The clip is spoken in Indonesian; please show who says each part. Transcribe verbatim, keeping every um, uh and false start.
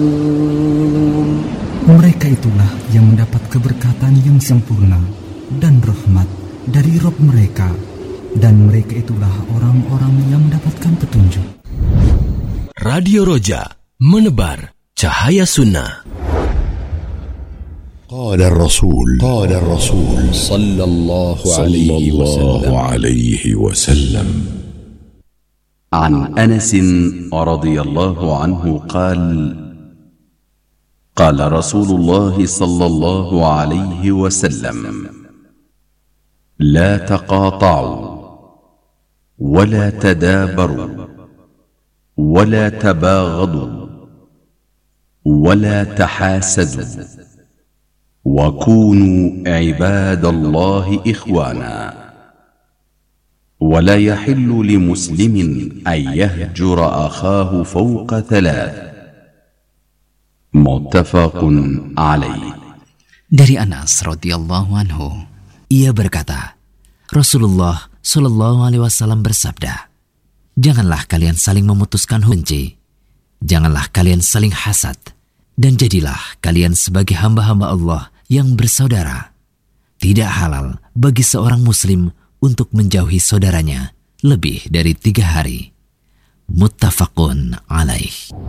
Speaker 1: Mereka itulah yang mendapat keberkatan yang sempurna dan rahmat dari Rabb mereka, dan mereka itulah orang-orang yang mendapatkan petunjuk.
Speaker 2: Radio Roja, menebar cahaya sunnah.
Speaker 3: قال الرسول قال الرسول
Speaker 2: صلى الله
Speaker 3: عليه وسلم
Speaker 4: عن أنس رضي الله عنه قال قال رسول الله صلى الله عليه وسلم لا تقاطعوا ولا تدابروا ولا تباغضوا ولا تحاسدوا وكونوا عباد الله إخوانا ولا يحل لمسلم أن يهجر أخاه فوق ثلاث متفق عليه.
Speaker 5: Dari Anas radhiyallahu anhu, ia berkata, Rasulullah shallallahu alaihi wasallam bersabda, janganlah kalian saling memutuskan benci, janganlah kalian saling hasad, dan jadilah kalian sebagai hamba-hamba Allah yang bersaudara. Tidak halal bagi seorang muslim untuk menjauhi saudaranya lebih dari tiga hari. Muttafaqun alaih.